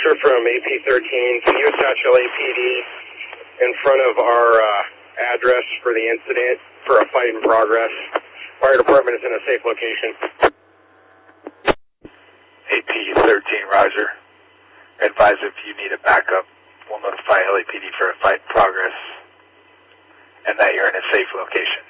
Officer from AP13, can you attach LAPD in front of our address for the incident for a fight in progress? Fire department is in a safe location. AP13, Roger. Advise if you need a backup, we'll notify LAPD for a fight in progress and that you're in a safe location.